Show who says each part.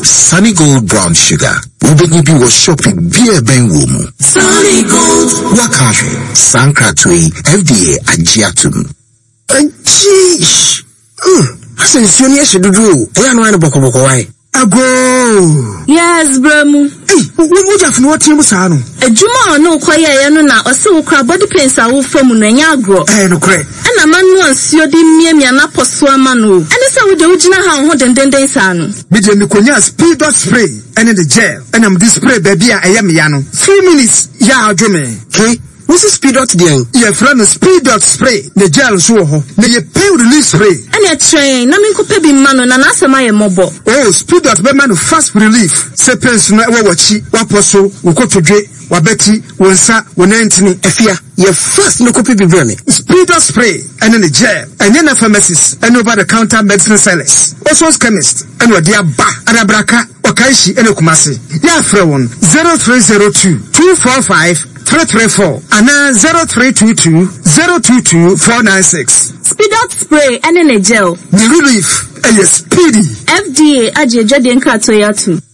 Speaker 1: Sunny Gold Brown Sugar. Ubenibi was shopping beer ben womu.
Speaker 2: Sunny Gold.
Speaker 1: Wakafe. Sankratwe. FDA Ajiatum.
Speaker 3: Jeez. I said, Sonia should do. I know boko why. Ago.
Speaker 4: Yes, Bramu.
Speaker 3: Hey, what have no team sano?
Speaker 4: A Juma no quiet yanuna or so crab body pains are all from Munyagro.
Speaker 3: No cray.
Speaker 4: And a man wants your dimmy and apostle manu. And it's how the original how and then san.
Speaker 3: Bijem Konya speed dot spray and in the jail. And I'm display baby I am yano. 3 minutes ya drumme. Okay. What's the speed dot then? Your friend speed dot spray. The jail show ho. The pay release spray.
Speaker 4: And a train, Namin Copebi Mano and Asama Mobo.
Speaker 3: Oh, speed dot man fast relief. Sepens no wachi, waposo, ukotoje, wabeti, wensa, wenentini, efia. Your first no copy be running. Speed dot spray and in the jail. And then a pharmacist and over the counter medicine sellers. Also chemist and what dear ba arabraka Okaishi and Okumasi. Yeah, Frewon 0302 245 334 and 0322 022 496.
Speaker 4: Speed out spray and in a gel.
Speaker 3: The relief and speedy.
Speaker 4: FDA Ajay Jadian Katoya too.